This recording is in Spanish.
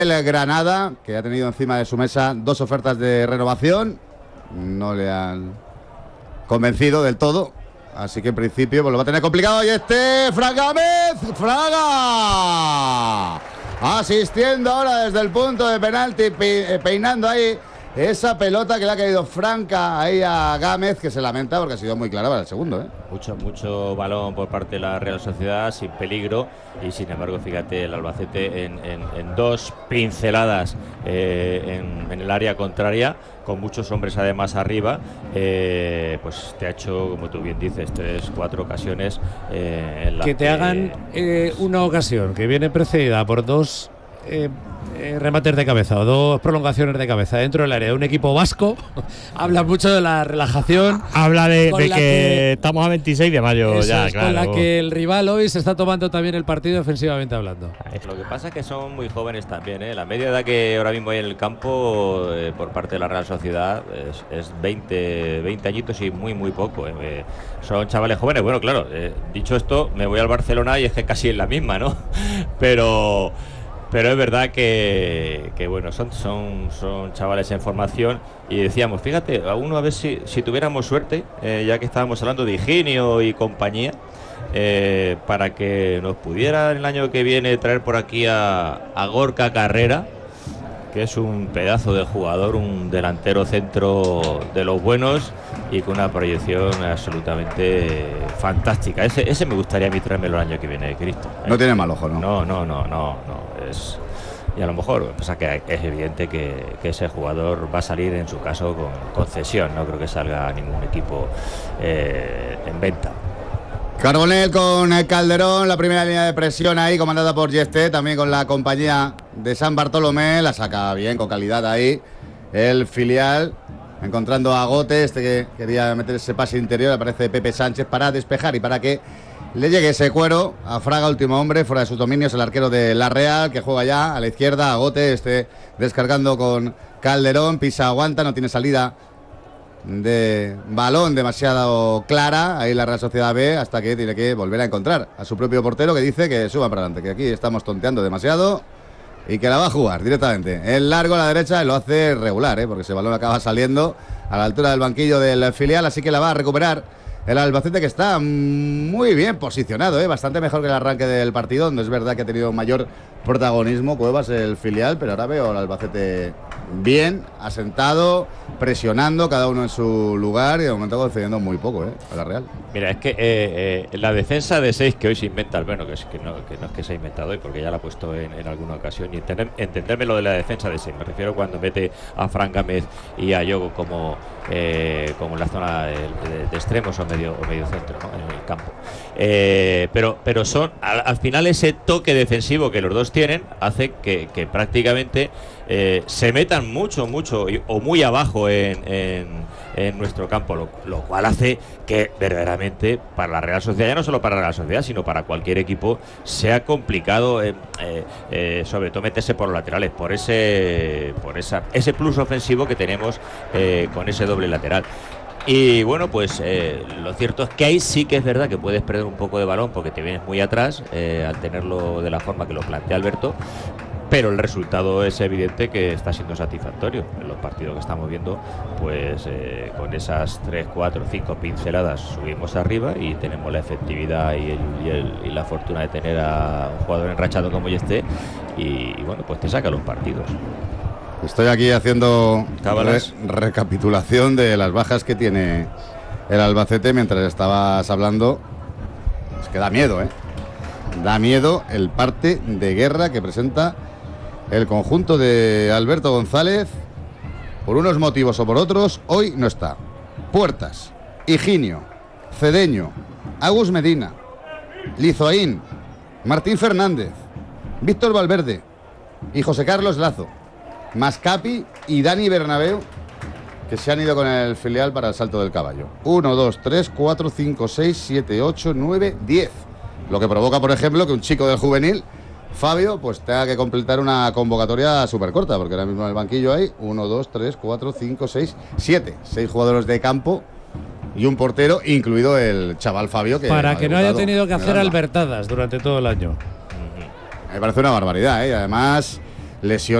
el Granada, que ha tenido encima de su mesa 2 ofertas de renovación. No le han convencido del todo. Así que en principio pues lo va a tener complicado. Y Fran Gámez, Fraga, asistiendo ahora desde el punto de penalti, peinando ahí esa pelota que le ha caído franca ahí a Gámez, que se lamenta porque ha sido muy clara para el segundo, ¿eh? Mucho balón por parte de la Real Sociedad, sin peligro, y sin embargo, fíjate, el Albacete en 2 pinceladas en el área contraria, con muchos hombres además arriba, pues te ha hecho, como tú bien dices, 3-4 ocasiones en las que te hagan una ocasión que viene precedida por 2 remates de cabeza o 2 prolongaciones de cabeza dentro del área de un equipo vasco. Habla mucho de la relajación. Habla de que estamos a 26 de mayo ya, es, claro. Con la que el rival hoy se está tomando también el partido defensivamente hablando. Lo que pasa es que son muy jóvenes también, ¿eh? La media edad que ahora mismo hay en el campo por parte de la Real Sociedad es 20 añitos y muy poco, ¿eh? Son chavales jóvenes. Bueno, claro, dicho esto, me voy al Barcelona y es que casi es la misma, ¿no? Pero es verdad que bueno, son chavales en formación, y decíamos, fíjate, a ver si tuviéramos suerte, ya que estábamos hablando de Higinio y compañía, para que nos pudieran el año que viene traer por aquí a Gorka Carrera, que es un pedazo de jugador, un delantero centro de los buenos y con una proyección absolutamente fantástica. Ese me gustaría a mí traérmelo el año que viene, Cristo. No tiene mal ojo, ¿no? No. Y a lo mejor pasa que es evidente que ese jugador va a salir, en su caso, con cesión. No creo que salga a ningún equipo en venta. Carbonell con el Calderón, la primera línea de presión ahí, comandada por Yesté, también con la compañía de San Bartolomé. La saca bien, con calidad ahí el filial, encontrando a Gote, que quería meter ese pase interior. Aparece Pepe Sánchez para despejar y para que le llegue ese cuero a Fraga, último hombre, fuera de sus dominios, el arquero de la Real, que juega ya a la izquierda, a Gote, descargando con Calderón, pisa, aguanta, no tiene salida de balón demasiado clara, ahí la Real Sociedad B, hasta que tiene que volver a encontrar a su propio portero, que dice que suba para adelante, que aquí estamos tonteando demasiado y que la va a jugar directamente en largo a la derecha, y lo hace regular, porque ese balón acaba saliendo a la altura del banquillo del filial, así que la va a recuperar el Albacete, que está muy bien posicionado, bastante mejor que el arranque del partido, donde es verdad que ha tenido mayor protagonismo Cuevas, el filial, pero ahora veo al Albacete bien asentado, presionando, cada uno en su lugar, y de momento concediendo muy poco a la Real. Mira, es que la defensa de 6 que hoy se inventa al menos, que no es que se ha inventado hoy, porque ya la ha puesto en alguna ocasión, y entenderme lo de la defensa de 6, me refiero cuando mete a Fran Gámez y a Yogo como en la zona de extremos o medio centro, ¿no? En el campo, pero son al final ese toque defensivo que los dos tienen hace que prácticamente se metan mucho o muy abajo en nuestro campo, lo cual hace que verdaderamente para la Real Sociedad, ya no solo para la Real Sociedad, sino para cualquier equipo, sea complicado sobre todo meterse por los laterales, por ese plus ofensivo que tenemos con ese doble lateral. Y bueno, pues lo cierto es que ahí sí que es verdad que puedes perder un poco de balón porque te vienes muy atrás al tenerlo de la forma que lo plantea Alberto, pero el resultado es evidente que está siendo satisfactorio. En los partidos que estamos viendo, pues con esas 3, 4, 5 pinceladas subimos arriba y tenemos la efectividad y la fortuna de tener a un jugador enrachado como y bueno, pues te saca los partidos. Estoy aquí haciendo recapitulación de las bajas que tiene el Albacete mientras estabas hablando. Es que da miedo, Da miedo el parte de guerra que presenta el conjunto de Alberto González. Por unos motivos o por otros, hoy no está Puertas, Higinio, Cedeño, Agus Medina, Lizoaín, Martín Fernández, Víctor Valverde y José Carlos Lazo, más Capi y Dani Bernabéu, que se han ido con el filial para el Salto del Caballo. 1, 2, 3, 4, 5, 6, 7, 8, 9, 10. Lo que provoca, por ejemplo, que un chico del juvenil, Fabio, pues tenga que completar una convocatoria súper corta, porque ahora mismo en el banquillo hay 1, 2, 3, 4, 5, 6, 7. 6 jugadores de campo y un portero, incluido el chaval Fabio. Para que no haya tenido que hacer albertadas durante todo el año. Me parece una barbaridad, Y además lesión